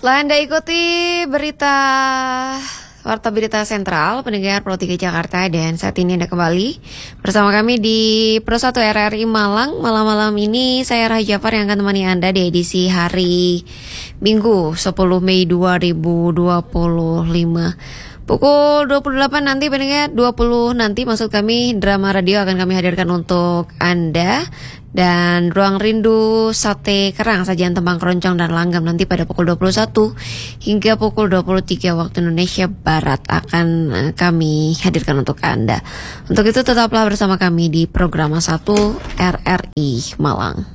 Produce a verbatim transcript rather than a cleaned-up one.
Telah Anda ikuti berita Warta Berita Sentral, pendengar Pro tiga Jakarta, dan saat ini Anda kembali bersama kami di Pro satu R R I Malang. Malam-malam ini saya Raja Jafar yang akan menemani Anda di edisi hari Minggu sepuluh Mei dua ribu dua puluh lima. Pukul dua puluh delapan nanti pendengar, dua puluh nanti maksud kami, drama radio akan kami hadirkan untuk Anda. Dan Ruang Rindu Sate Kerang, sajian tembang keroncong dan langgam nanti pada pukul dua puluh satu hingga pukul dua puluh tiga waktu Indonesia Barat akan kami hadirkan untuk Anda. Untuk itu tetaplah bersama kami di Program satu R R I Malang.